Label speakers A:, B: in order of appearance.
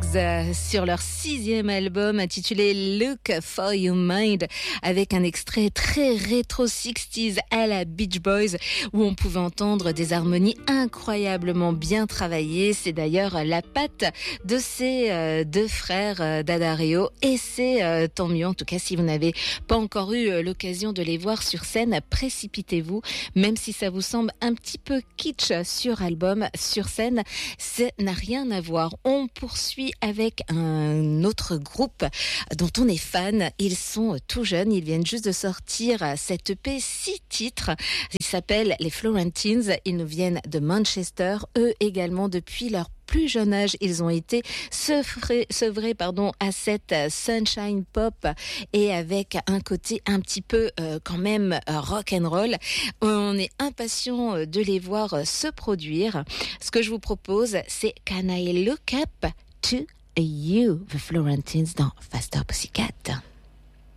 A: sur leur 6e album intitulé Look for Your Mind, avec un extrait très rétro 60s à la Beach Boys où on pouvait entendre des harmonies incroyablement bien travaillées. C'est d'ailleurs la patte de ces deux frères D'Addario et c'est tant mieux. En tout cas, si vous n'avez pas encore eu l'occasion de les voir sur scène, précipitez-vous, même si ça vous semble un petit peu kitsch sur album, sur scène, ça n'a rien à voir. On poursuit avec un autre groupe dont on est fan. Ils sont tout jeunes, ils viennent juste de sortir cette EP 6 titres. Ils s'appellent les Florentines, ils nous viennent de Manchester. Eux également, depuis leur plus jeune âge, ils ont été sevrés à cette sunshine pop et avec un côté un petit peu quand même rock and roll. On est impatient de les voir se produire. Ce que je vous propose, c'est Can I Look Up to You, The Florentines dans Faster Pussycat.